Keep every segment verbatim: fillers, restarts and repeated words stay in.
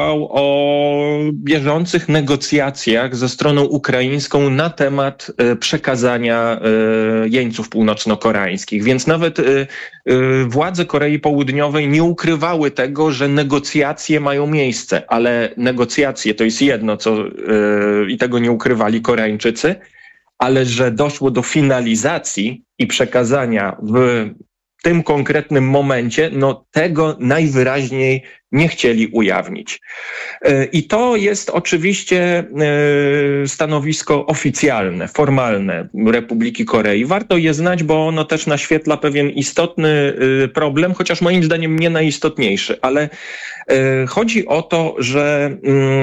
o bieżących negocjacjach ze stroną ukraińską na temat przekazania jeńców północno-koreańskich. Więc nawet władze Korei Południowej nie ukrywały tego, że negocjacje mają miejsce, ale negocjacje to jest jedno, co i tego nie ukrywali Koreańczycy, ale że doszło do finalizacji i przekazania w tym konkretnym momencie, no tego najwyraźniej nie chcieli ujawnić. I to jest oczywiście stanowisko oficjalne, formalne Republiki Korei. Warto je znać, bo ono też naświetla pewien istotny problem, chociaż moim zdaniem nie najistotniejszy, ale chodzi o to, że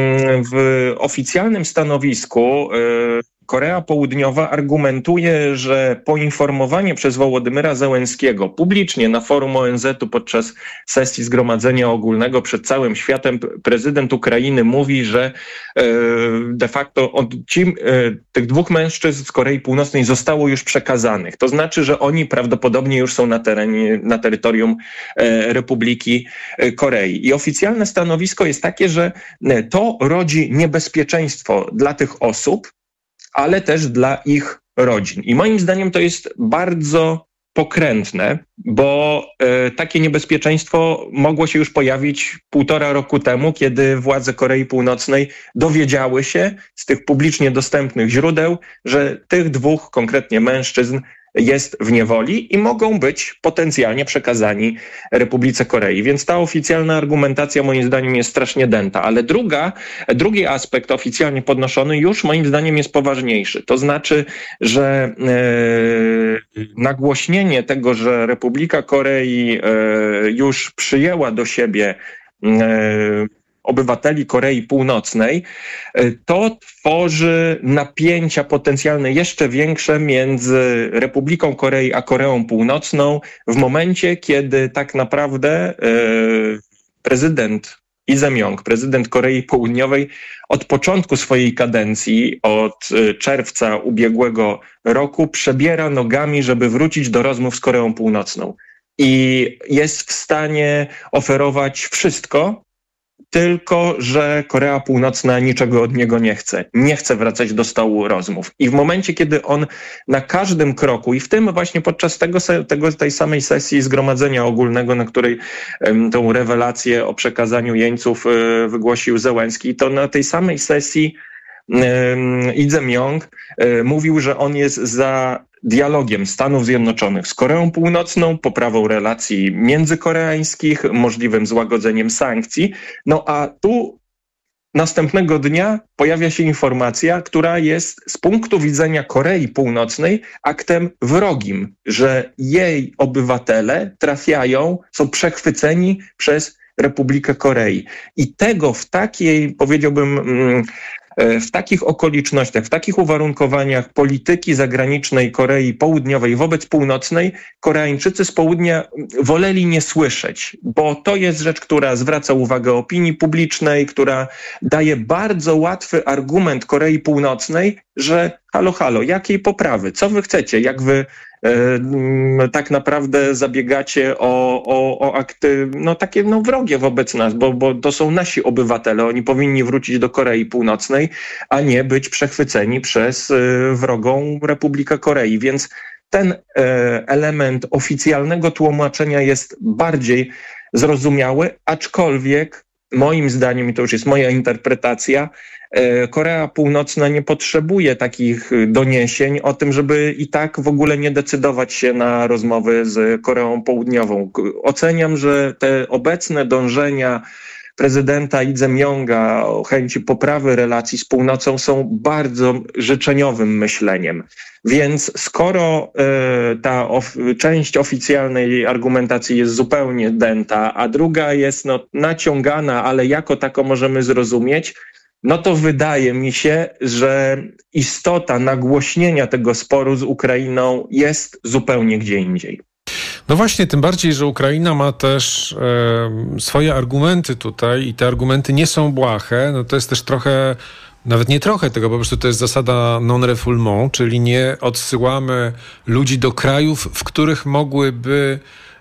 w oficjalnym stanowisku Korea Południowa argumentuje, że poinformowanie przez Wołodymyra Zełenskiego publicznie na forum O N Z u podczas sesji Zgromadzenia Ogólnego przed całym światem prezydent Ukrainy mówi, że de facto od ci, tych dwóch mężczyzn z Korei Północnej zostało już przekazanych. To znaczy, że oni prawdopodobnie już są na terenie, na terytorium Republiki Korei. I oficjalne stanowisko jest takie, że to rodzi niebezpieczeństwo dla tych osób, ale też dla ich rodzin. I moim zdaniem to jest bardzo pokrętne, bo e, takie niebezpieczeństwo mogło się już pojawić półtora roku temu, kiedy władze Korei Północnej dowiedziały się z tych publicznie dostępnych źródeł, że tych dwóch konkretnie mężczyzn jest w niewoli i mogą być potencjalnie przekazani Republice Korei. Więc ta oficjalna argumentacja moim zdaniem jest strasznie dęta. Ale druga, drugi aspekt oficjalnie podnoszony już moim zdaniem jest poważniejszy. To znaczy, że e, nagłośnienie tego, że Republika Korei e, już przyjęła do siebie e, obywateli Korei Północnej, to tworzy napięcia potencjalne jeszcze większe między Republiką Korei a Koreą Północną w momencie, kiedy tak naprawdę prezydent Lee Jae-myung, prezydent Korei Południowej, od początku swojej kadencji, od czerwca ubiegłego roku, przebiera nogami, żeby wrócić do rozmów z Koreą Północną. I jest w stanie oferować wszystko, tylko że Korea Północna niczego od niego nie chce. Nie chce wracać do stołu rozmów. I w momencie, kiedy on na każdym kroku, i w tym właśnie podczas tego, tego, tej samej sesji Zgromadzenia Ogólnego, na której um, tą rewelację o przekazaniu jeńców um, wygłosił Zełenski, to na tej samej sesji um, Lee Jae-myung um, mówił, że on jest za dialogiem Stanów Zjednoczonych z Koreą Północną, poprawą relacji międzykoreańskich, możliwym złagodzeniem sankcji. No a tu następnego dnia pojawia się informacja, która jest z punktu widzenia Korei Północnej aktem wrogim, że jej obywatele trafiają, są przechwyceni przez Republikę Korei. I tego w takiej, powiedziałbym, w takich okolicznościach, w takich uwarunkowaniach polityki zagranicznej Korei Południowej wobec Północnej Koreańczycy z południa woleli nie słyszeć, bo to jest rzecz, która zwraca uwagę opinii publicznej, która daje bardzo łatwy argument Korei Północnej, że halo, halo, jakiej poprawy? Co wy chcecie? Jak wy e, tak naprawdę zabiegacie o, o, o akty no takie no wrogie wobec nas, bo, bo to są nasi obywatele. Oni powinni wrócić do Korei Północnej, a nie być przechwyceni przez e, wrogą Republikę Korei. Więc ten e, element oficjalnego tłumaczenia jest bardziej zrozumiały, aczkolwiek moim zdaniem, i to już jest moja interpretacja, Korea Północna nie potrzebuje takich doniesień o tym, żeby i tak w ogóle nie decydować się na rozmowy z Koreą Południową. Oceniam, że te obecne dążenia prezydenta Lee Jae-myunga o chęci poprawy relacji z północą są bardzo życzeniowym myśleniem. Więc skoro y, ta of, część oficjalnej argumentacji jest zupełnie dęta, a druga jest no, naciągana, ale jako tako możemy zrozumieć, no to wydaje mi się, że istota nagłośnienia tego sporu z Ukrainą jest zupełnie gdzie indziej. No właśnie, tym bardziej, że Ukraina ma też e, swoje argumenty tutaj i te argumenty nie są błahe. No to jest też trochę, nawet nie trochę tego, po prostu to jest zasada non-refoulement, czyli nie odsyłamy ludzi do krajów, w których mogłyby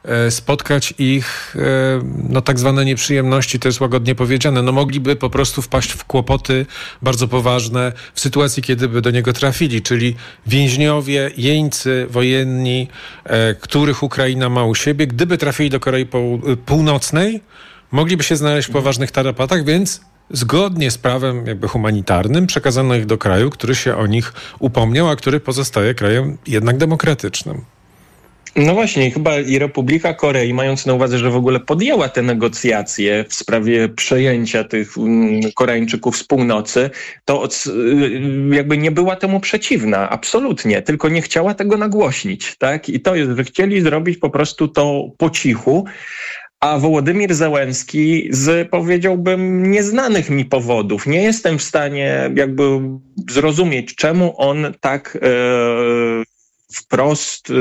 spotkać ich no tak zwane nieprzyjemności, to jest łagodnie powiedziane. No mogliby po prostu wpaść w kłopoty bardzo poważne w sytuacji, kiedy by do niego trafili, czyli więźniowie, jeńcy wojenni, których Ukraina ma u siebie, gdyby trafili do Korei Północnej, mogliby się znaleźć w poważnych tarapatach, więc zgodnie z prawem jakby humanitarnym przekazano ich do kraju, który się o nich upomniał, a który pozostaje krajem jednak demokratycznym. No właśnie, chyba i Republika Korei, mając na uwadze, że w ogóle podjęła te negocjacje w sprawie przejęcia tych Koreańczyków z północy, to jakby nie była temu przeciwna, absolutnie, tylko nie chciała tego nagłośnić, tak? I to jest, że chcieli zrobić po prostu to po cichu. A Wołodymyr Zełenski z, powiedziałbym, nieznanych mi powodów, nie jestem w stanie jakby zrozumieć, czemu on tak e, wprost e,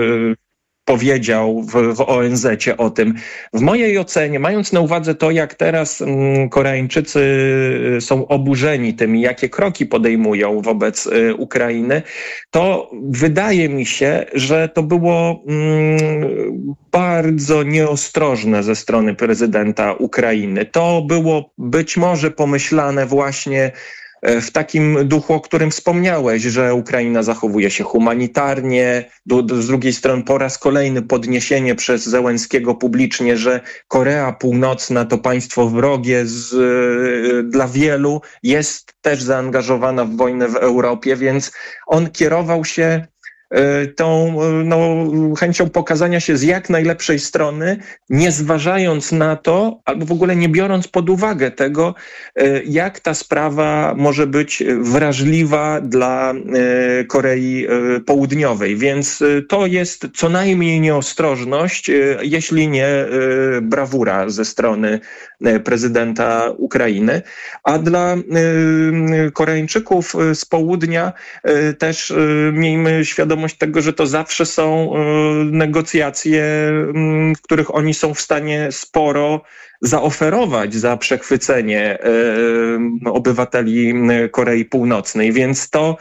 powiedział w, w O N zecie o tym. W mojej ocenie, mając na uwadze to, jak teraz mm, Koreańczycy są oburzeni tym, jakie kroki podejmują wobec y, Ukrainy, to wydaje mi się, że to było mm, bardzo nieostrożne ze strony prezydenta Ukrainy. To było być może pomyślane właśnie w takim duchu, o którym wspomniałeś, że Ukraina zachowuje się humanitarnie, z drugiej strony po raz kolejny podniesienie przez Zełenskiego publicznie, że Korea Północna to państwo wrogie z, dla wielu, jest też zaangażowana w wojnę w Europie, więc on kierował się tą no, chęcią pokazania się z jak najlepszej strony, nie zważając na to, albo w ogóle nie biorąc pod uwagę tego, jak ta sprawa może być wrażliwa dla Korei Południowej. Więc to jest co najmniej nieostrożność, jeśli nie brawura ze strony prezydenta Ukrainy. A dla Koreańczyków z południa też miejmy świadomość tego, że to zawsze są negocjacje, w których oni są w stanie sporo zaoferować za przechwycenie obywateli Korei Północnej, więc to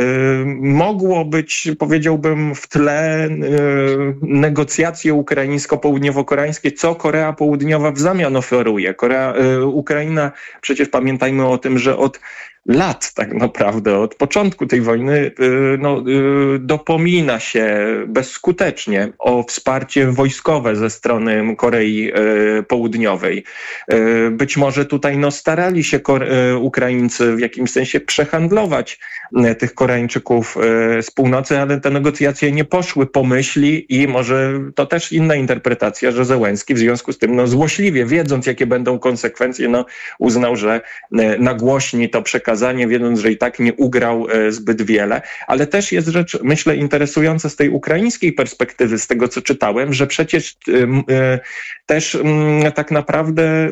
mogło być, powiedziałbym, w tle negocjacje ukraińsko-południowo-koreańskie, co Korea Południowa w zamian oferuje. Korea, Ukraina, przecież pamiętajmy o tym, że od lat tak naprawdę, od początku tej wojny no, dopomina się bezskutecznie o wsparcie wojskowe ze strony Korei Południowej. Być może tutaj no, starali się Ukraińcy w jakimś sensie przehandlować tych Koreańczyków z północy, ale te negocjacje nie poszły po myśli i może to też inna interpretacja, że Zełenski w związku z tym no, złośliwie, wiedząc jakie będą konsekwencje, no, uznał, że nagłośni to przekazanie, wiedząc, że i tak nie ugrał zbyt wiele. Ale też jest rzecz, myślę, interesująca z tej ukraińskiej perspektywy, z tego co czytałem, że przecież też tak naprawdę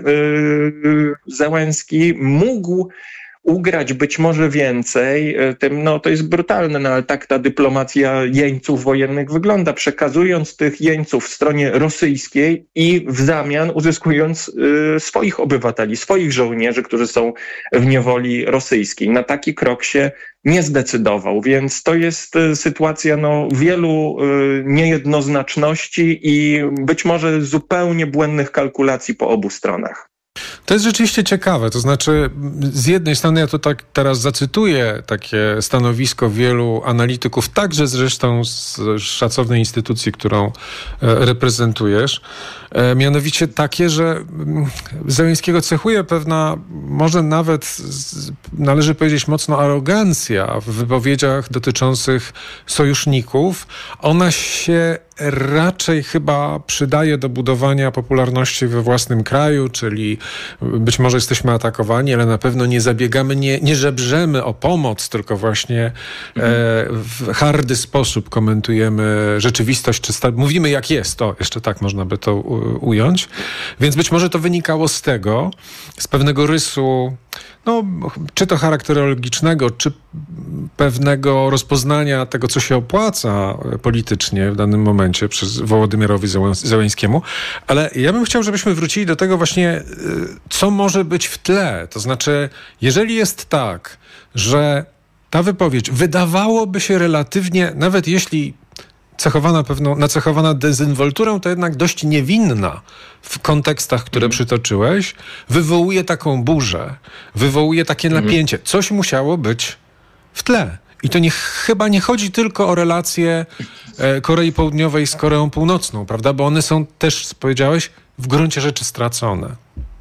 Zełenski mógł ugrać być może więcej, tym, no to jest brutalne, no ale tak ta dyplomacja jeńców wojennych wygląda, przekazując tych jeńców w stronie rosyjskiej i w zamian uzyskując y, swoich obywateli, swoich żołnierzy, którzy są w niewoli rosyjskiej. Na taki krok się nie zdecydował, więc to jest y, sytuacja no, wielu y, niejednoznaczności i być może zupełnie błędnych kalkulacji po obu stronach. To jest rzeczywiście ciekawe, to znaczy z jednej strony ja to tak teraz zacytuję takie stanowisko wielu analityków, także zresztą z szacownej instytucji, którą reprezentujesz, mianowicie takie, że Zełenskiego cechuje pewna, może nawet należy powiedzieć mocno arogancja w wypowiedziach dotyczących sojuszników. Ona się raczej chyba przydaje do budowania popularności we własnym kraju, czyli być może jesteśmy atakowani, ale na pewno nie zabiegamy, nie, nie żebrzemy o pomoc, tylko właśnie e, w hardy sposób komentujemy rzeczywistość, czy sta- mówimy jak jest, to jeszcze tak można by to u- ująć. Więc być może to wynikało z tego, z pewnego rysu, no, czy to charakterologicznego, czy pewnego rozpoznania tego, co się opłaca politycznie w danym momencie przez Wołodymyrowi Zełenskiemu. Ale ja bym chciał, żebyśmy wrócili do tego właśnie, co może być w tle. To znaczy, jeżeli jest tak, że ta wypowiedź wydawałoby się relatywnie, nawet jeśli cechowana pewną, nacechowana dezynwolturą, to jednak dość niewinna w kontekstach, które mm. przytoczyłeś, wywołuje taką burzę, wywołuje takie mm. napięcie. Coś musiało być w tle. I to nie, chyba nie chodzi tylko o relacje e, Korei Południowej z Koreą Północną, prawda? Bo one są też, powiedziałeś, w gruncie rzeczy stracone.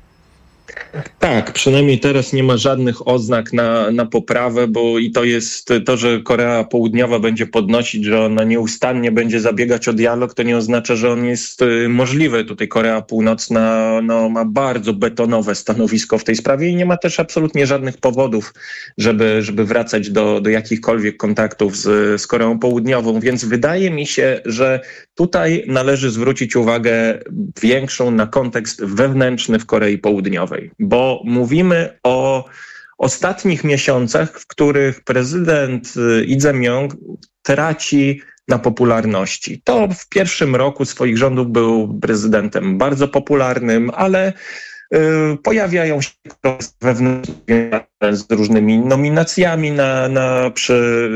Tak, przynajmniej teraz nie ma żadnych oznak na, na poprawę, bo i to jest to, że Korea Południowa będzie podnosić, że ona nieustannie będzie zabiegać o dialog, to nie oznacza, że on jest możliwy. Tutaj Korea Północna no, ma bardzo betonowe stanowisko w tej sprawie i nie ma też absolutnie żadnych powodów, żeby, żeby wracać do, do jakichkolwiek kontaktów z, z Koreą Południową, więc wydaje mi się, że tutaj należy zwrócić uwagę większą na kontekst wewnętrzny w Korei Południowej, bo mówimy o ostatnich miesiącach, w których prezydent Lee Jae-myung traci na popularności. To w pierwszym roku swoich rządów był prezydentem bardzo popularnym, ale y, pojawiają się wewnętrzne z różnymi nominacjami na, na, przy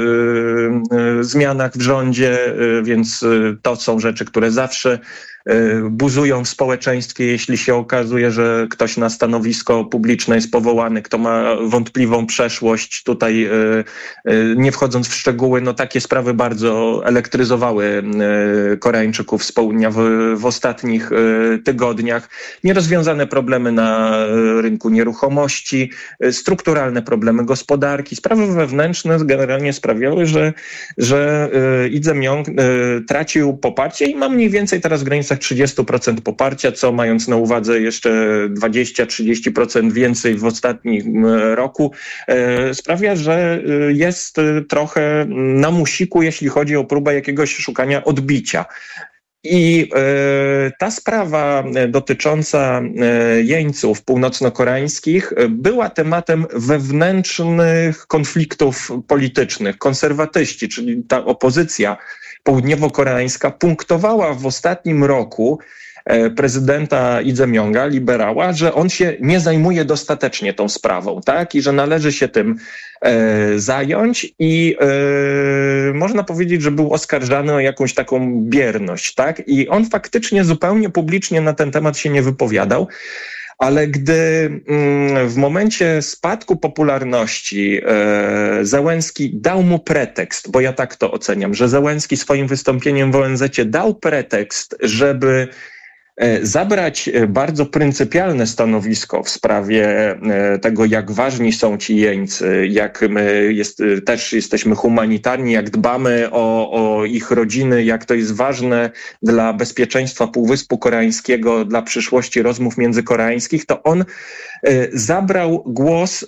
y, y, zmianach w rządzie, y, więc y, to są rzeczy, które zawsze buzują w społeczeństwie, jeśli się okazuje, że ktoś na stanowisko publiczne jest powołany, kto ma wątpliwą przeszłość. Tutaj nie wchodząc w szczegóły, no takie sprawy bardzo elektryzowały Koreańczyków z południa w, w ostatnich tygodniach. Nierozwiązane problemy na rynku nieruchomości, strukturalne problemy gospodarki, sprawy wewnętrzne generalnie sprawiały, że, że Lee Jae-myung tracił poparcie i ma mniej więcej teraz w granicach trzydzieści procent poparcia, co mając na uwadze jeszcze dwadzieścia do trzydziestu procent więcej w ostatnim roku, sprawia, że jest trochę na musiku, jeśli chodzi o próbę jakiegoś szukania odbicia. I e, ta sprawa dotycząca e, jeńców północno-koreańskich była tematem wewnętrznych konfliktów politycznych. Konserwatyści, czyli ta opozycja południowo-koreańska, punktowała w ostatnim roku e, prezydenta Lee Jae-myunga, liberała, że on się nie zajmuje dostatecznie tą sprawą, tak? I że należy się tym e, zająć i e, można powiedzieć, że był oskarżany o jakąś taką bierność, tak? I on faktycznie zupełnie publicznie na ten temat się nie wypowiadał. Ale gdy mm, w momencie spadku popularności e, Zełenski dał mu pretekst, bo ja tak to oceniam, że Zełenski swoim wystąpieniem w O N Z-cie dał pretekst, żeby zabrać bardzo pryncypialne stanowisko w sprawie tego, jak ważni są ci jeńcy, jak my jest, też jesteśmy humanitarni, jak dbamy o, o ich rodziny, jak to jest ważne dla bezpieczeństwa Półwyspu Koreańskiego, dla przyszłości rozmów międzykoreańskich, to on zabrał głos,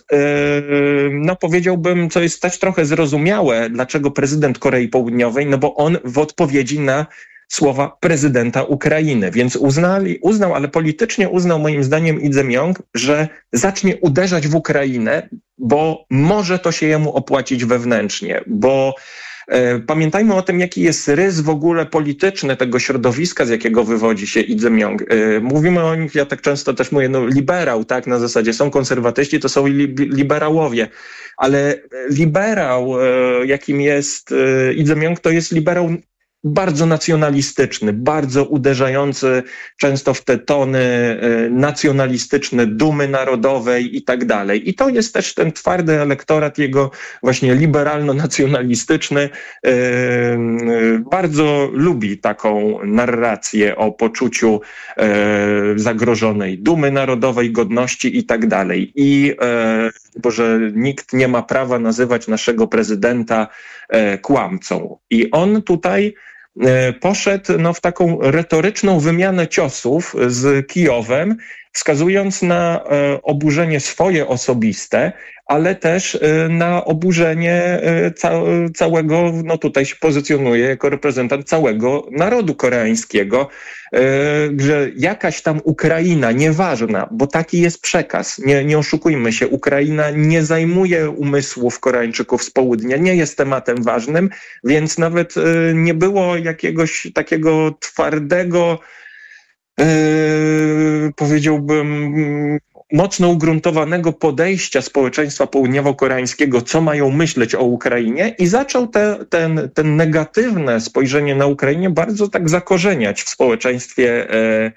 no powiedziałbym, co jest też trochę zrozumiałe, dlaczego prezydent Korei Południowej, no bo on w odpowiedzi na słowa prezydenta Ukrainy, więc uznali, uznał, ale politycznie uznał moim zdaniem Lee Jae-myung, że zacznie uderzać w Ukrainę, bo może to się jemu opłacić wewnętrznie, bo e, pamiętajmy o tym, jaki jest rys w ogóle polityczny tego środowiska, z jakiego wywodzi się Lee Jae-myung. E, mówimy o nich, ja tak często też mówię, no liberał, tak, na zasadzie są konserwatyści, to są li, liberałowie, ale liberał, e, jakim jest e, Lee Jae-myung, to jest liberał bardzo nacjonalistyczny, bardzo uderzający często w te tony nacjonalistyczne, dumy narodowej i tak dalej. I to jest też ten twardy elektorat jego właśnie liberalno-nacjonalistyczny. Bardzo lubi taką narrację o poczuciu zagrożonej dumy narodowej, godności i tak dalej. I bo że nikt nie ma prawa nazywać naszego prezydenta kłamcą. I on tutaj poszedł no, w taką retoryczną wymianę ciosów z Kijowem, wskazując na e, oburzenie swoje osobiste, ale też e, na oburzenie e, ca całego, no tutaj się pozycjonuje jako reprezentant całego narodu koreańskiego, e, że jakaś tam Ukraina, nieważna, bo taki jest przekaz, nie, nie oszukujmy się, Ukraina nie zajmuje umysłów Koreańczyków z południa, nie jest tematem ważnym, więc nawet e, nie było jakiegoś takiego twardego, Yy, powiedziałbym, mocno ugruntowanego podejścia społeczeństwa południowo-koreańskiego, co mają myśleć o Ukrainie, i zaczął te, ten, ten negatywne spojrzenie na Ukrainie bardzo tak zakorzeniać w społeczeństwie e,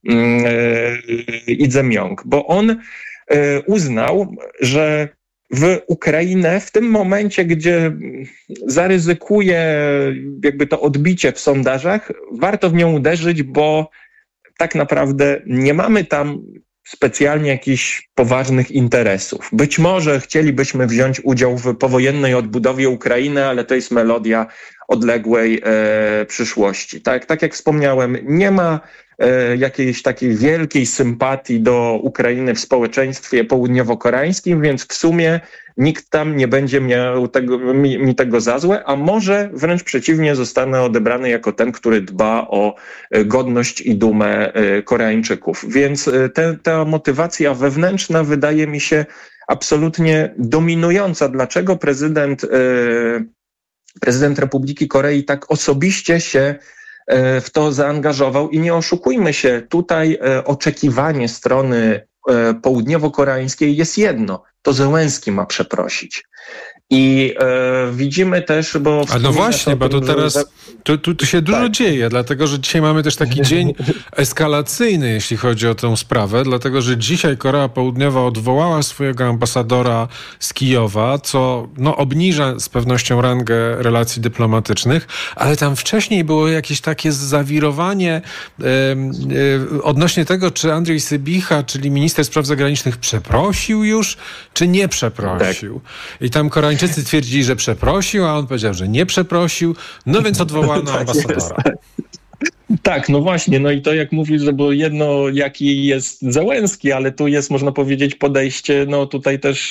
e, Lee Jae-myung, bo on e, uznał, że w Ukrainę w tym momencie, gdzie zaryzykuje jakby to odbicie w sondażach, warto w nią uderzyć, bo tak naprawdę nie mamy tam specjalnie jakichś poważnych interesów. Być może chcielibyśmy wziąć udział w powojennej odbudowie Ukrainy, ale to jest melodia odległej e, przyszłości. Tak, tak jak wspomniałem, nie ma e, jakiejś takiej wielkiej sympatii do Ukrainy w społeczeństwie południowo-koreańskim, więc w sumie nikt tam nie będzie miał tego, mi, mi tego za złe, a może wręcz przeciwnie, zostanę odebrany jako ten, który dba o godność i dumę Koreańczyków. Więc te, ta motywacja wewnętrzna wydaje mi się absolutnie dominująca. Dlaczego prezydent, prezydent Republiki Korei tak osobiście się w to zaangażował? I nie oszukujmy się, tutaj oczekiwanie strony południowo-koreańskiej jest jedno. To Zełenski ma przeprosić. I e, widzimy też, bo... A no właśnie, bo to teraz że... tu, tu, tu się dużo tak. dzieje, dlatego że dzisiaj mamy też taki dzień eskalacyjny, jeśli chodzi o tę sprawę, dlatego że dzisiaj Korea Południowa odwołała swojego ambasadora z Kijowa, co no, obniża z pewnością rangę relacji dyplomatycznych, ale tam wcześniej było jakieś takie zawirowanie e, e, odnośnie tego, czy Andrzej Sybicha, czyli minister spraw zagranicznych, przeprosił już, czy nie przeprosił. Tak. I tam Koreańczycy Wszyscy twierdzili, że przeprosił, a on powiedział, że nie przeprosił, no więc odwołano ambasadora. Tak, no właśnie, no i to jak mówisz, że było jedno, jaki jest Zełenski, ale tu jest, można powiedzieć, podejście, no tutaj też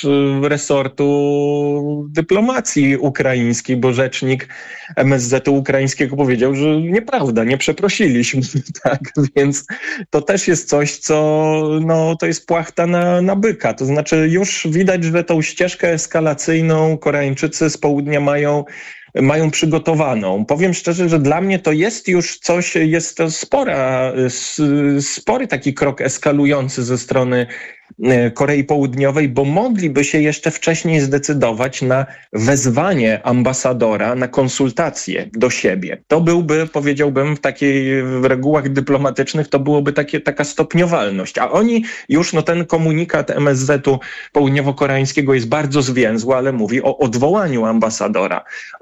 resortu dyplomacji ukraińskiej, bo rzecznik M S Z-u ukraińskiego powiedział, że nieprawda, nie przeprosiliśmy, tak, więc to też jest coś, co, no to jest płachta na, na byka, to znaczy już widać, że tą ścieżkę eskalacyjną Koreańczycy z południa mają mają przygotowaną. Powiem szczerze, że dla mnie to jest już coś, jest to spora, spory taki krok eskalujący ze strony Korei Południowej, bo mogliby się jeszcze wcześniej zdecydować na wezwanie ambasadora na konsultacje do siebie. To byłby, powiedziałbym, w takiej w regułach dyplomatycznych, to byłoby takie, taka stopniowalność. A oni już, no ten komunikat M S Z-u południowo-koreańskiego jest bardzo zwięzły, ale mówi o odwołaniu ambasadora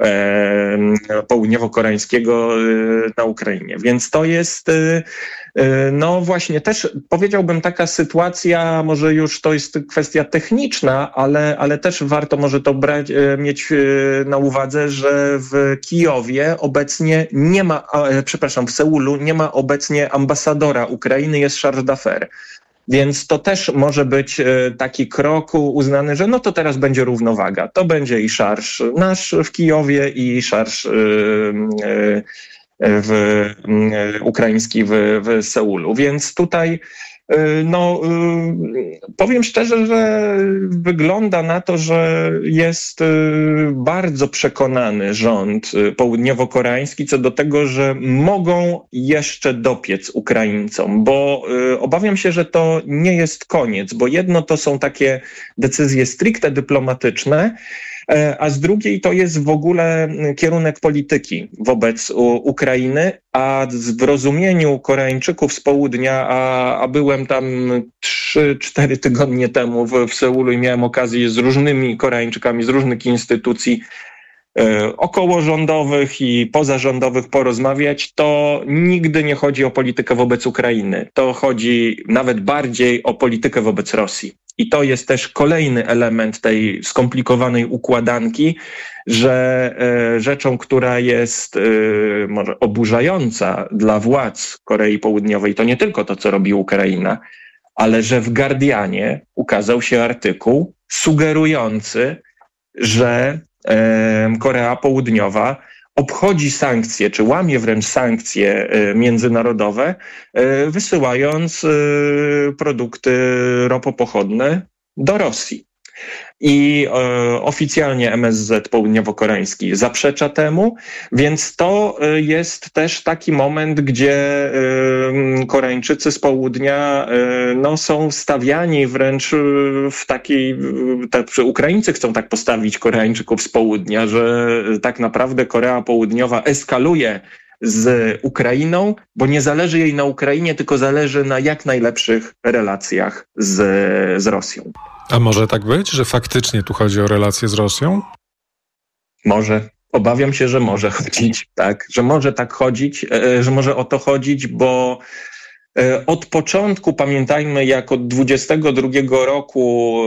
e, południowo-koreańskiego e, na Ukrainie. Więc to jest... E, No właśnie, też powiedziałbym taka sytuacja, może już to jest kwestia techniczna, ale, ale też warto może to brać, mieć na uwadze, że w Kijowie obecnie nie ma, przepraszam, w Seulu nie ma obecnie ambasadora Ukrainy, jest chargé d'affaires. Więc to też może być taki krok uznany, że no to teraz będzie równowaga. To będzie i szarż nasz w Kijowie i szarż yy, w ukraiński w, w Seulu. Więc tutaj no powiem szczerze, że wygląda na to, że jest bardzo przekonany rząd południowo-koreański co do tego, że mogą jeszcze dopiec Ukraińcom, bo obawiam się, że to nie jest koniec, bo jedno to są takie decyzje stricte dyplomatyczne, a z drugiej to jest w ogóle kierunek polityki wobec Ukrainy, a w rozumieniu Koreańczyków z południa, a, a byłem tam trzy cztery tygodnie temu w, w Seulu i miałem okazję z różnymi Koreańczykami z różnych instytucji e, okołorządowych i pozarządowych porozmawiać, to nigdy nie chodzi o politykę wobec Ukrainy. To chodzi nawet bardziej o politykę wobec Rosji. I to jest też kolejny element tej skomplikowanej układanki, że e, rzeczą, która jest e, może oburzająca dla władz Korei Południowej, to nie tylko to, co robi Ukraina, ale że w Guardianie ukazał się artykuł sugerujący, że e, Korea Południowa obchodzi sankcje, czy łamie wręcz sankcje międzynarodowe, wysyłając produkty ropopochodne do Rosji. I e, oficjalnie M S Z południowo-koreański zaprzecza temu, więc to e, jest też taki moment, gdzie e, Koreańczycy z południa e, no, są stawiani wręcz w takiej, te, Ukraińcy chcą tak postawić Koreańczyków z południa, że tak naprawdę Korea Południowa eskaluje z Ukrainą, bo nie zależy jej na Ukrainie, tylko zależy na jak najlepszych relacjach z, z Rosją. A może tak być, że faktycznie tu chodzi o relacje z Rosją? Może. Obawiam się, że może chodzić, tak, że może tak chodzić, że może o to chodzić, bo od początku, pamiętajmy, jak od dwudziestego drugiego roku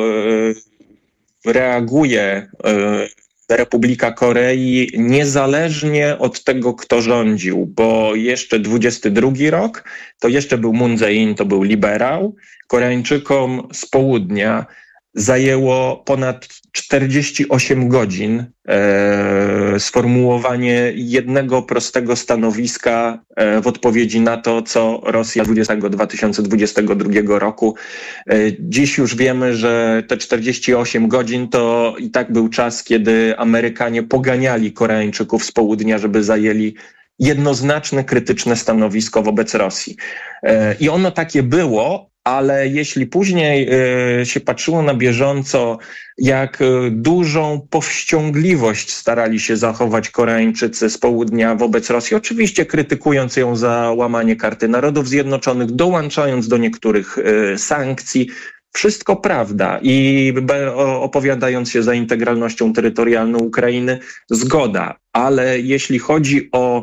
reaguje Republika Korei niezależnie od tego, kto rządził, bo jeszcze dwudziesty drugi rok to jeszcze był Moon Jae-in, to był liberał. Koreańczykom z południa zajęło ponad czterdzieści osiem godzin e, sformułowanie jednego prostego stanowiska e, w odpowiedzi na to, co Rosja dwa tysiące dwudziestego drugiego roku. E, dziś już wiemy, że te czterdzieści osiem godzin to i tak był czas, kiedy Amerykanie poganiali Koreańczyków z południa, żeby zajęli jednoznaczne, krytyczne stanowisko wobec Rosji. E, I ono takie było, ale jeśli później y, się patrzyło na bieżąco, jak y, dużą powściągliwość starali się zachować Koreańczycy z południa wobec Rosji, oczywiście krytykując ją za łamanie Karty Narodów Zjednoczonych, dołączając do niektórych y, sankcji, wszystko prawda i opowiadając się za integralnością terytorialną Ukrainy, zgoda, ale jeśli chodzi o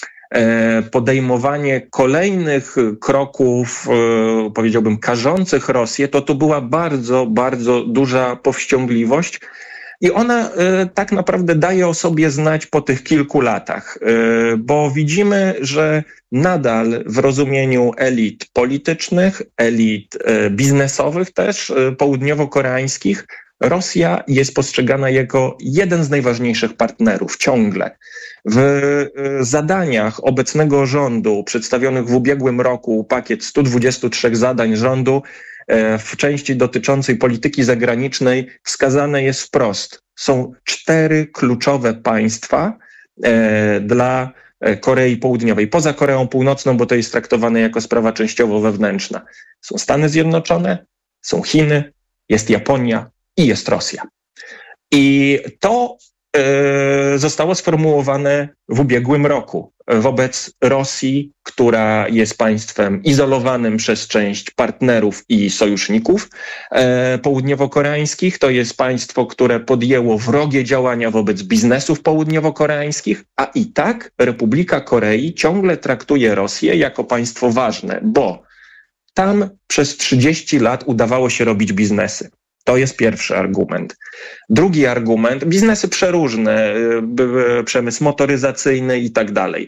podejmowanie kolejnych kroków, powiedziałbym, karzących Rosję, to to była bardzo, bardzo duża powściągliwość i ona tak naprawdę daje o sobie znać po tych kilku latach, bo widzimy, że nadal w rozumieniu elit politycznych, elit biznesowych też, południowo-koreańskich, Rosja jest postrzegana jako jeden z najważniejszych partnerów ciągle. W zadaniach obecnego rządu, przedstawionych w ubiegłym roku, pakiet stu dwudziestu trzech zadań rządu, w części dotyczącej polityki zagranicznej wskazane jest wprost. Są cztery kluczowe państwa dla Korei Południowej, poza Koreą Północną, bo to jest traktowane jako sprawa częściowo wewnętrzna. Są Stany Zjednoczone, są Chiny, jest Japonia i jest Rosja. I to y, zostało sformułowane w ubiegłym roku wobec Rosji, która jest państwem izolowanym przez część partnerów i sojuszników y, południowo-koreańskich. To jest państwo, które podjęło wrogie działania wobec biznesów południowo-koreańskich, a i tak Republika Korei ciągle traktuje Rosję jako państwo ważne, bo tam przez trzydzieści lat udawało się robić biznesy. To jest pierwszy argument. Drugi argument, biznesy przeróżne, przemysł motoryzacyjny i tak dalej.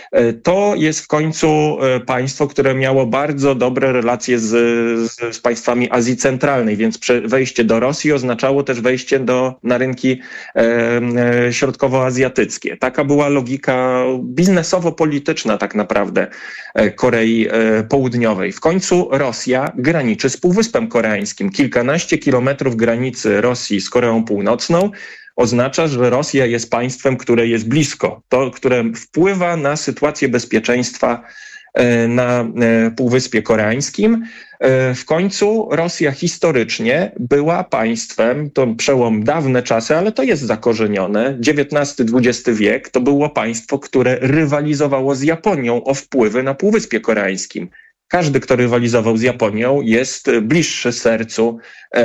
To jest w końcu państwo, które miało bardzo dobre relacje z, z, z państwami Azji Centralnej, więc wejście do Rosji oznaczało też wejście do, na rynki e, środkowoazjatyckie. Taka była logika biznesowo-polityczna tak naprawdę Korei Południowej. W końcu Rosja graniczy z Półwyspem Koreańskim. Kilkanaście kilometrów granicy Rosji z Koreą Północną oznacza, że Rosja jest państwem, które jest blisko, to, które wpływa na sytuację bezpieczeństwa na Półwyspie Koreańskim. W końcu Rosja historycznie była państwem, to przełom dawne czasy, ale to jest zakorzenione, dziewiętnasty dwudziesty wiek, to było państwo, które rywalizowało z Japonią o wpływy na Półwyspie Koreańskim. Każdy, kto rywalizował z Japonią, jest bliższy sercu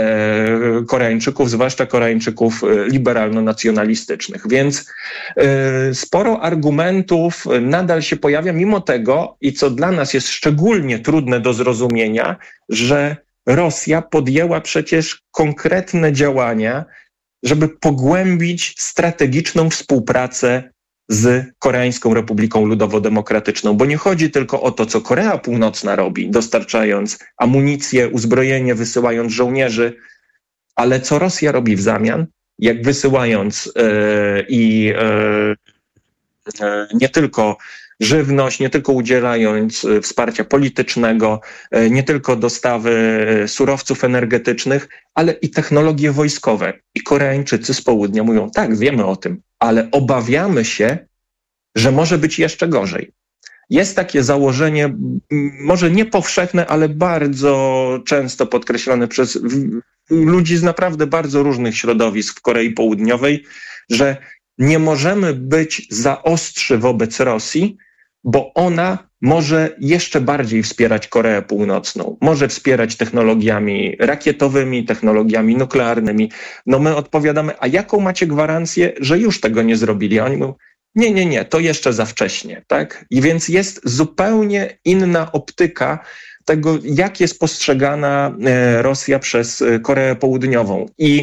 e, Koreańczyków, zwłaszcza Koreańczyków liberalno-nacjonalistycznych. Więc e, sporo argumentów nadal się pojawia, mimo tego, i co dla nas jest szczególnie trudne do zrozumienia, że Rosja podjęła przecież konkretne działania, żeby pogłębić strategiczną współpracę z Koreańską Republiką Ludowo-Demokratyczną, bo nie chodzi tylko o to, co Korea Północna robi, dostarczając amunicję, uzbrojenie, wysyłając żołnierzy, ale co Rosja robi w zamian, jak wysyłając yy, i yy, nie tylko żywność, nie tylko udzielając wsparcia politycznego, nie tylko dostawy surowców energetycznych, ale i technologie wojskowe. I Koreańczycy z południa mówią, tak, wiemy o tym, ale obawiamy się, że może być jeszcze gorzej. Jest takie założenie, może nie powszechne, ale bardzo często podkreślane przez ludzi z naprawdę bardzo różnych środowisk w Korei Południowej, że nie możemy być za ostrzy wobec Rosji, bo ona może jeszcze bardziej wspierać Koreę Północną. Może wspierać technologiami rakietowymi, technologiami nuklearnymi. No my odpowiadamy, a jaką macie gwarancję, że już tego nie zrobili? A oni mówią, nie, nie, nie, to jeszcze za wcześnie, tak? I więc jest zupełnie inna optyka tego, jak jest postrzegana Rosja przez Koreę Południową. I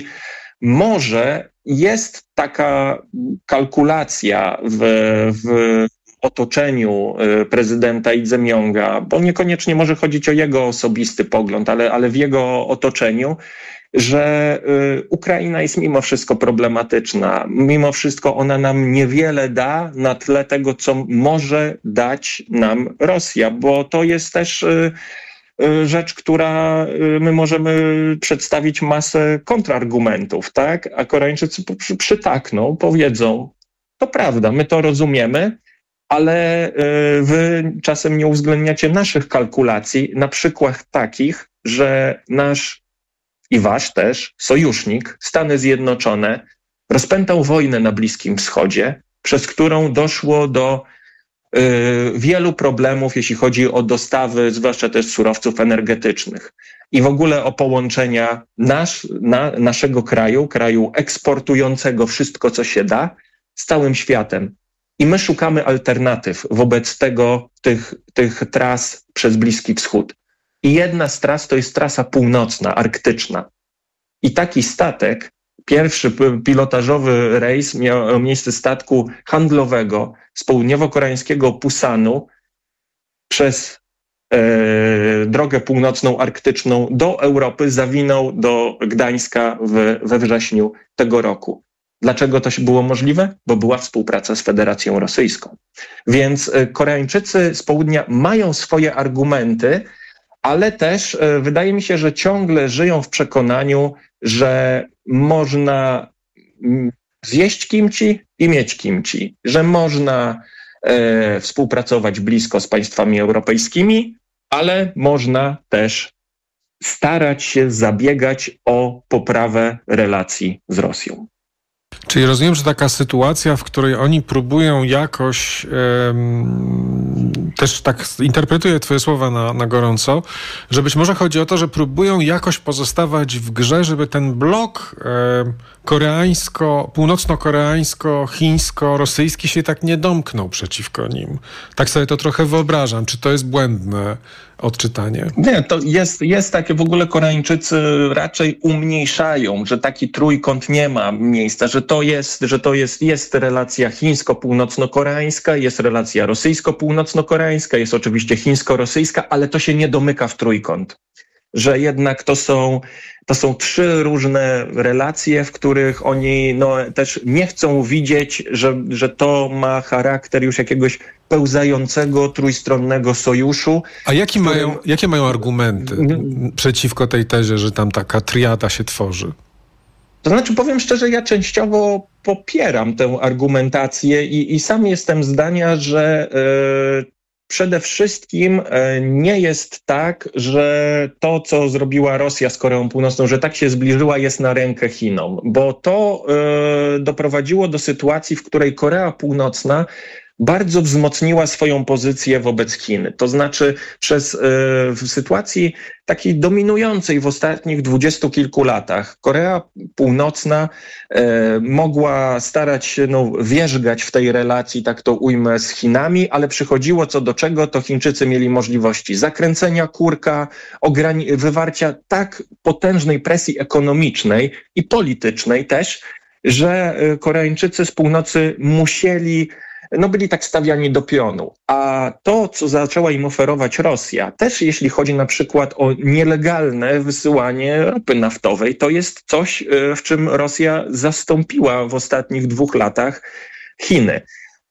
może jest taka kalkulacja w, w otoczeniu prezydenta Lee-Jae-myunga, bo niekoniecznie może chodzić o jego osobisty pogląd, ale, ale w jego otoczeniu, że Ukraina jest mimo wszystko problematyczna. Mimo wszystko ona nam niewiele da na tle tego, co może dać nam Rosja, bo to jest też rzecz, która my możemy przedstawić masę kontrargumentów, tak? A Koreańczycy przytakną, powiedzą, to prawda, my to rozumiemy, ale wy czasem nie uwzględniacie naszych kalkulacji, na przykład takich, że nasz i wasz też sojusznik, Stany Zjednoczone, rozpętał wojnę na Bliskim Wschodzie, przez którą doszło do y, wielu problemów, jeśli chodzi o dostawy, zwłaszcza też surowców energetycznych i w ogóle o połączenia nasz, na, naszego kraju, kraju eksportującego wszystko, co się da, z całym światem. I my szukamy alternatyw wobec tego, tych, tych tras przez Bliski Wschód. I jedna z tras to jest trasa północna, arktyczna. I taki statek, pierwszy pilotażowy rejs miał miejsce statku handlowego z południowo-koreańskiego Pusanu przez e, drogę północną arktyczną do Europy, zawinął do Gdańska w, we wrześniu tego roku. Dlaczego to się było możliwe? Bo była współpraca z Federacją Rosyjską. Więc Koreańczycy z południa mają swoje argumenty, ale też wydaje mi się, że ciągle żyją w przekonaniu, że można zjeść kimchi i mieć kimchi, że można e, współpracować blisko z państwami europejskimi, ale można też starać się zabiegać o poprawę relacji z Rosją. Czyli rozumiem, że taka sytuacja, w której oni próbują jakoś, um, też tak interpretuję twoje słowa na, na gorąco, że być może chodzi o to, że próbują jakoś pozostawać w grze, żeby ten blok um, koreańsko, północno-koreańsko-chińsko-rosyjski się tak nie domknął przeciwko nim. Tak sobie to trochę wyobrażam. Czy to jest błędne odczytanie? Nie, to jest, jest takie, w ogóle Koreańczycy raczej umniejszają, że taki trójkąt nie ma miejsca, że to jest, że to jest, jest relacja chińsko-północno-koreańska, jest relacja rosyjsko-północno-koreańska, jest oczywiście chińsko-rosyjska, ale to się nie domyka w trójkąt. Że jednak to są, to są trzy różne relacje, w których oni no, też nie chcą widzieć, że, że to ma charakter już jakiegoś pełzającego, trójstronnego sojuszu. A jaki którym... mają, jakie mają argumenty mm. przeciwko tej tezie, że tam taka triada się tworzy? To znaczy, powiem szczerze, ja częściowo popieram tę argumentację i, i sam jestem zdania, że yy, przede wszystkim nie jest tak, że to, co zrobiła Rosja z Koreą Północną, że tak się zbliżyła, jest na rękę Chinom, bo to yy, doprowadziło do sytuacji, w której Korea Północna bardzo wzmocniła swoją pozycję wobec Chin. To znaczy przez y, w sytuacji takiej dominującej w ostatnich dwudziestu kilku latach Korea Północna y, mogła starać się no, wierzgać w tej relacji, tak to ujmę, z Chinami, ale przychodziło co do czego, to Chińczycy mieli możliwości zakręcenia kurka, ograni- wywarcia tak potężnej presji ekonomicznej i politycznej też, że Koreańczycy z północy musieli no byli tak stawiani do pionu. A to, co zaczęła im oferować Rosja, też jeśli chodzi na przykład o nielegalne wysyłanie ropy naftowej, to jest coś, w czym Rosja zastąpiła w ostatnich dwóch latach Chiny.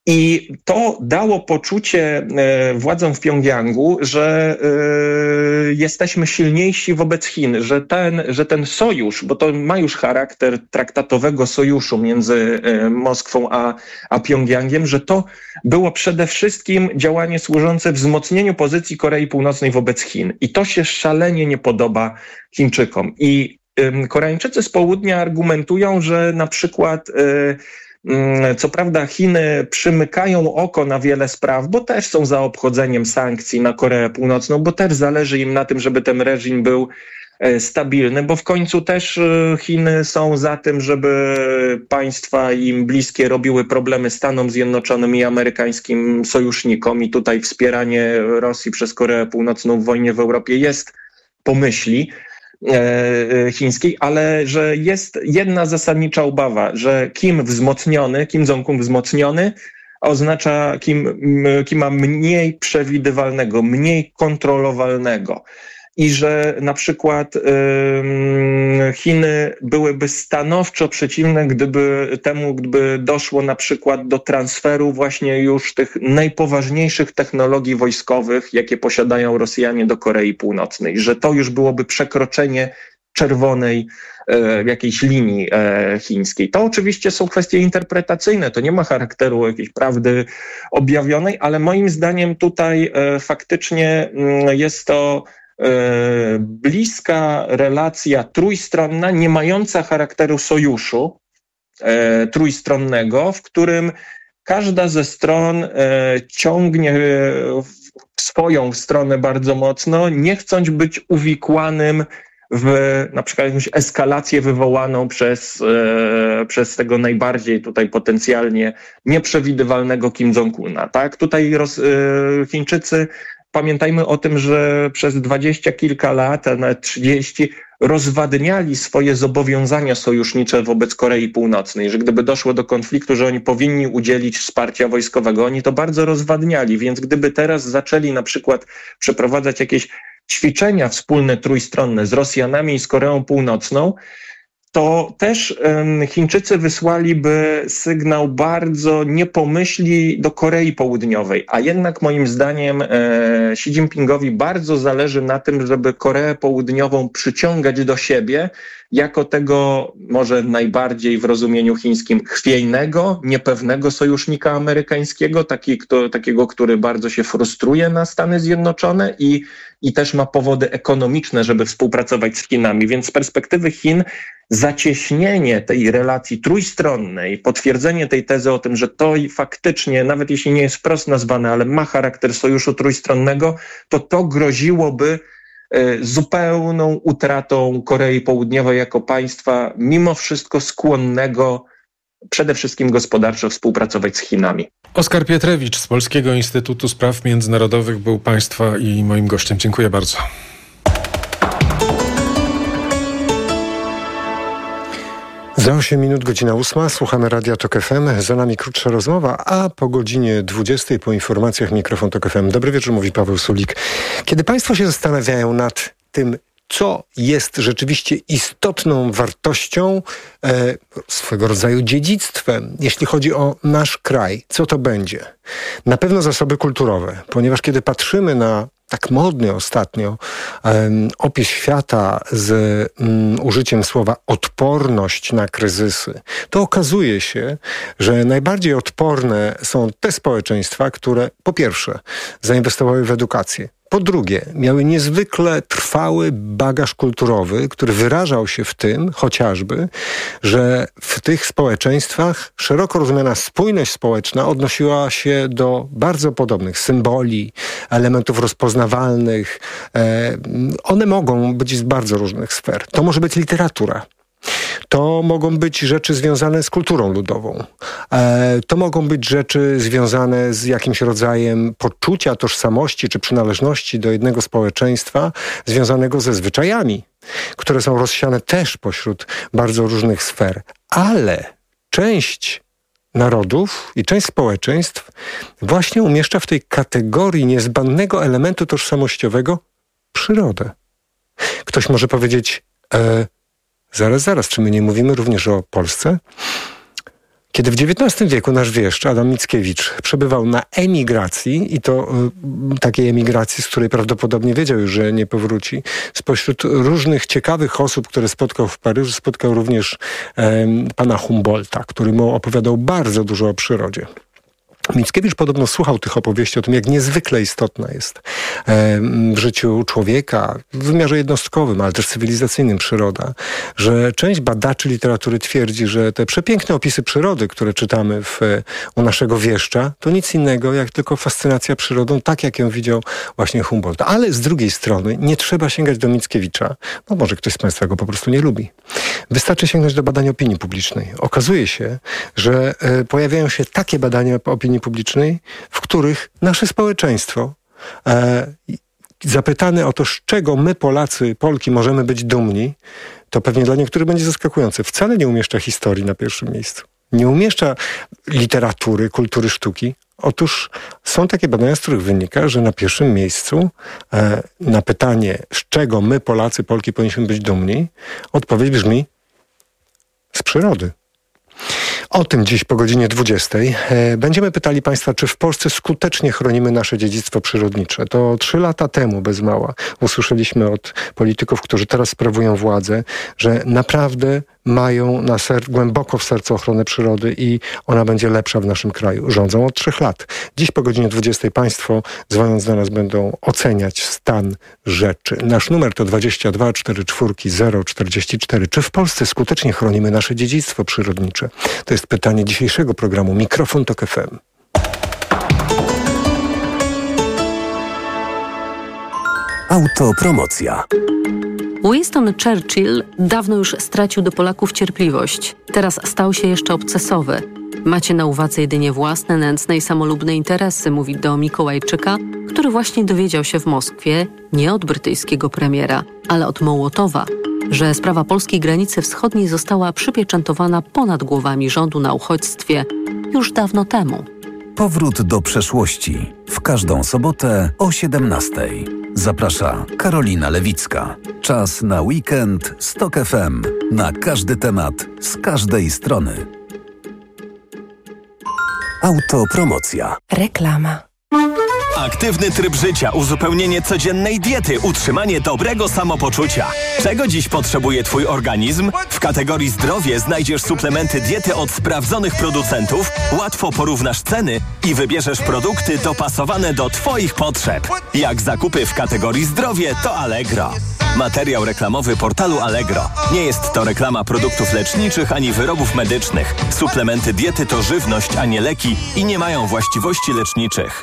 I to dało poczucie władzom w Pjongjangu, że jesteśmy silniejsi wobec Chin, że ten, że ten sojusz, bo to ma już charakter traktatowego sojuszu między Moskwą a, a Pjongjangiem, że to było przede wszystkim działanie służące wzmocnieniu pozycji Korei Północnej wobec Chin. I to się szalenie nie podoba Chińczykom. I Koreańczycy z południa argumentują, że na przykład co prawda Chiny przymykają oko na wiele spraw, bo też są za obchodzeniem sankcji na Koreę Północną, bo też zależy im na tym, żeby ten reżim był stabilny, bo w końcu też Chiny są za tym, żeby państwa im bliskie robiły problemy Stanom Zjednoczonym i amerykańskim sojusznikom i tutaj wspieranie Rosji przez Koreę Północną w wojnie w Europie jest po myśli chińskiej, ale że jest jedna zasadnicza obawa, że Kim wzmocniony, Kim Jong-un wzmocniony oznacza Kim, Kima mniej przewidywalnego, mniej kontrolowalnego. I że na przykład y, Chiny byłyby stanowczo przeciwne gdyby temu, gdyby doszło na przykład do transferu właśnie już tych najpoważniejszych technologii wojskowych, jakie posiadają Rosjanie do Korei Północnej. Że to już byłoby przekroczenie czerwonej e, jakiejś linii e, chińskiej. To oczywiście są kwestie interpretacyjne, to nie ma charakteru jakiejś prawdy objawionej, ale moim zdaniem tutaj e, faktycznie m, jest to bliska relacja trójstronna, nie mająca charakteru sojuszu e, trójstronnego, w którym każda ze stron e, ciągnie w swoją stronę bardzo mocno, nie chcąc być uwikłanym w na przykład jakąś eskalację wywołaną przez, e, przez tego najbardziej tutaj potencjalnie nieprzewidywalnego Kim Jong-una. Tak? Tutaj roz, e, Chińczycy, pamiętajmy o tym, że przez dwadzieścia kilka lat, a nawet trzydzieści, rozwadniali swoje zobowiązania sojusznicze wobec Korei Północnej, że gdyby doszło do konfliktu, że oni powinni udzielić wsparcia wojskowego, oni to bardzo rozwadniali, więc gdyby teraz zaczęli na przykład przeprowadzać jakieś ćwiczenia wspólne trójstronne z Rosjanami i z Koreą Północną, to też um, Chińczycy wysłaliby sygnał bardzo niepomyślny do Korei Południowej, a jednak moim zdaniem e, Xi Jinpingowi bardzo zależy na tym, żeby Koreę Południową przyciągać do siebie jako tego może najbardziej w rozumieniu chińskim chwiejnego, niepewnego sojusznika amerykańskiego, taki, kto, takiego, który bardzo się frustruje na Stany Zjednoczone i, i też ma powody ekonomiczne, żeby współpracować z Chinami. Więc z perspektywy Chin zacieśnienie tej relacji trójstronnej, potwierdzenie tej tezy o tym, że to faktycznie, nawet jeśli nie jest wprost nazwane, ale ma charakter sojuszu trójstronnego, to to groziłoby zupełną utratą Korei Południowej jako państwa, mimo wszystko skłonnego przede wszystkim gospodarczo współpracować z Chinami. Oskar Pietrewicz z Polskiego Instytutu Spraw Międzynarodowych był Państwa i moim gościem. Dziękuję bardzo. Za osiem minut, godzina ósma, słuchamy Radia Tok F M. Za nami krótsza rozmowa, a po godzinie dwudziestej po informacjach mikrofon Tok F M. Dobry wieczór, mówi Paweł Sulik. Kiedy Państwo się zastanawiają nad tym, co jest rzeczywiście istotną wartością, e, swego rodzaju dziedzictwem, jeśli chodzi o nasz kraj, co to będzie? Na pewno zasoby kulturowe, ponieważ kiedy patrzymy na tak modny ostatnio um, opis świata z um, użyciem słowa odporność na kryzysy, to okazuje się, że najbardziej odporne są te społeczeństwa, które po pierwsze zainwestowały w edukację, po drugie, miały niezwykle trwały bagaż kulturowy, który wyrażał się w tym chociażby, że w tych społeczeństwach szeroko rozumiana spójność społeczna odnosiła się do bardzo podobnych symboli, elementów rozpoznawalnych. One mogą być z bardzo różnych sfer. To może być literatura. To mogą być rzeczy związane z kulturą ludową. E, to mogą być rzeczy związane z jakimś rodzajem poczucia tożsamości czy przynależności do jednego społeczeństwa, związanego ze zwyczajami, które są rozsiane też pośród bardzo różnych sfer. Ale część narodów i część społeczeństw właśnie umieszcza w tej kategorii niezbędnego elementu tożsamościowego przyrodę. Ktoś może powiedzieć, e, Zaraz, zaraz, czy my nie mówimy również o Polsce? Kiedy w dziewiętnastym wieku nasz wieszcz Adam Mickiewicz przebywał na emigracji i to y, takiej emigracji, z której prawdopodobnie wiedział już, że nie powróci, spośród różnych ciekawych osób, które spotkał w Paryżu, spotkał również y, pana Humboldta, który mu opowiadał bardzo dużo o przyrodzie. Mickiewicz podobno słuchał tych opowieści o tym, jak niezwykle istotna jest w życiu człowieka, w wymiarze jednostkowym, ale też cywilizacyjnym przyroda, że część badaczy literatury twierdzi, że te przepiękne opisy przyrody, które czytamy w, u naszego wieszcza, to nic innego jak tylko fascynacja przyrodą, tak jak ją widział właśnie Humboldt. Ale z drugiej strony nie trzeba sięgać do Mickiewicza, no może ktoś z Państwa go po prostu nie lubi. Wystarczy sięgnąć do badań opinii publicznej. Okazuje się, że y, pojawiają się takie badania opinii publicznej, w których nasze społeczeństwo e, zapytane o to, z czego my Polacy, Polki możemy być dumni, to pewnie dla niektórych będzie zaskakujące. Wcale nie umieszcza historii na pierwszym miejscu. Nie umieszcza literatury, kultury sztuki. Otóż są takie badania, z których wynika, że na pierwszym miejscu e, na pytanie, z czego my Polacy, Polki powinniśmy być dumni, odpowiedź brzmi z przyrody. O tym dziś po godzinie dwudziestej. Będziemy pytali Państwa, czy w Polsce skutecznie chronimy nasze dziedzictwo przyrodnicze. To trzy lata temu, bez mała, usłyszeliśmy od polityków, którzy teraz sprawują władzę, że naprawdę mają na ser- głęboko w sercu ochronę przyrody i ona będzie lepsza w naszym kraju. Rządzą od trzech lat. Dziś po godzinie dwudziestej Państwo, dzwoniąc do nas, będą oceniać stan rzeczy. Nasz numer to dwadzieścia dwa czterdzieści cztery zero czterdzieści cztery. Czy w Polsce skutecznie chronimy nasze dziedzictwo przyrodnicze? To jest pytanie dzisiejszego programu Mikrofon Tok F M. Autopromocja. Winston Churchill dawno już stracił do Polaków cierpliwość. Teraz stał się jeszcze obcesowy. Macie na uwadze jedynie własne, nędzne i samolubne interesy, mówi do Mikołajczyka, który właśnie dowiedział się w Moskwie, nie od brytyjskiego premiera, ale od Mołotowa, że sprawa polskiej granicy wschodniej została przypieczętowana ponad głowami rządu na uchodźstwie już dawno temu. Powrót do przeszłości. W każdą sobotę o siedemnastej. Zaprasza Karolina Lewicka. Czas na weekend z Tok F M. Na każdy temat, z każdej strony. Autopromocja. Reklama. Aktywny tryb życia, uzupełnienie codziennej diety, utrzymanie dobrego samopoczucia. Czego dziś potrzebuje Twój organizm? W kategorii zdrowie znajdziesz suplementy diety od sprawdzonych producentów, łatwo porównasz ceny i wybierzesz produkty dopasowane do Twoich potrzeb. Jak zakupy w kategorii zdrowie, to Allegro. Materiał reklamowy portalu Allegro. Nie jest to reklama produktów leczniczych ani wyrobów medycznych. Suplementy diety to żywność, a nie leki i nie mają właściwości leczniczych.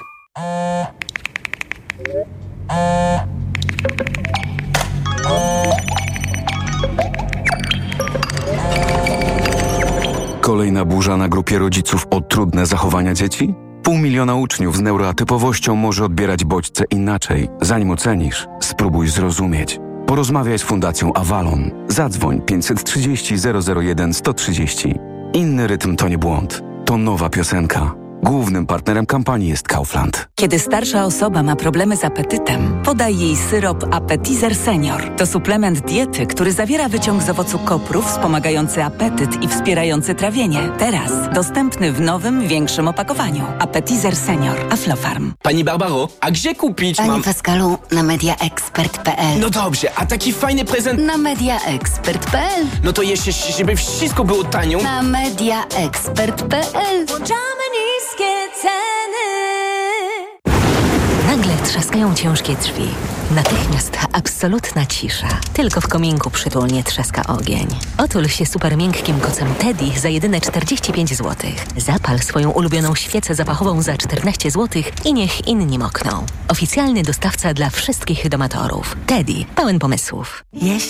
Kolejna burza na grupie rodziców o trudne zachowania dzieci? Pół miliona uczniów z neuroatypowością może odbierać bodźce inaczej. Zanim ocenisz, spróbuj zrozumieć. Porozmawiaj z Fundacją Avalon. Zadzwoń pięćset trzydzieści zero zero jeden sto trzydzieści. Inny rytm to nie błąd. To nowa piosenka. Głównym partnerem kampanii jest Kaufland. Kiedy starsza osoba ma problemy z apetytem, podaj jej syrop Appetizer Senior. To suplement diety, który zawiera wyciąg z owocu kopru wspomagający apetyt i wspierający trawienie. Teraz dostępny w nowym, większym opakowaniu. Appetizer Senior. Aflofarm. Pani Barbaro, a gdzie kupić Panie mam... Pascalu, na mediaexpert kropka p l. No dobrze, a taki fajny prezent... Na mediaexpert kropka p l. No to jeszcze, żeby wszystko było tanio... Na mediaexpert kropka p l. Włączamy niskie ceny. Nagle trzaskają ciężkie drzwi. Natychmiast absolutna cisza. Tylko w kominku przytulnie trzaska ogień. Otul się super miękkim kocem Teddy za jedyne czterdzieści pięć złotych. Zapal swoją ulubioną świecę zapachową za czternaście złotych i niech inni mokną. Oficjalny dostawca dla wszystkich domatorów. Teddy, pełen pomysłów. Jeśli